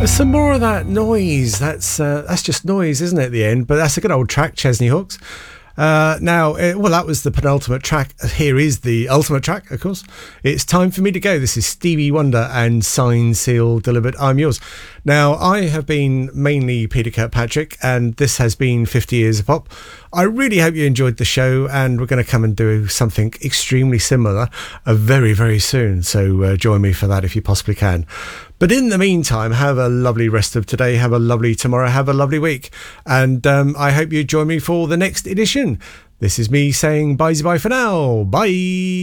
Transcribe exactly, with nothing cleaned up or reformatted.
Some more of that noise. That's uh, that's just noise, isn't it, at the end? But that's a good old track, Chesney Hawkes. Uh, now, uh, well, that was the penultimate track. Here is the ultimate track, of course. It's time for me to go. This is Stevie Wonder and Signed, Sealed, Delivered, I'm Yours. Now, I have been mainly Peter Kirkpatrick, and this has been fifty years of pop. I really hope you enjoyed the show, and we're going to come and do something extremely similar uh, very, very soon. So uh, join me for that if you possibly can. But in the meantime, have a lovely rest of today, have a lovely tomorrow, have a lovely week. And um, I hope you join me for the next edition. This is me saying bye-bye for now. Bye.